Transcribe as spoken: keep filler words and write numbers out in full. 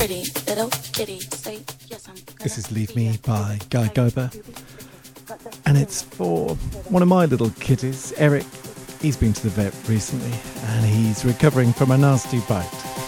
This is Leave Me by Guy Gober, and it's for one of my little kitties, Eric. He's been to the vet recently and he's recovering from a nasty bite.